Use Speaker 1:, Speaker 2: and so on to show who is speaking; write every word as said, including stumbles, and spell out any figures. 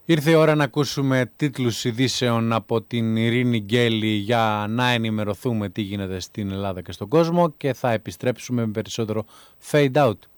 Speaker 1: Ήρθε η ώρα να ακούσουμε τίτλους ειδήσεων από την Ειρήνη Γκέλη για να ενημερωθούμε τι γίνεται στην Ελλάδα και στον κόσμο και θα επιστρέψουμε με περισσότερο fade out.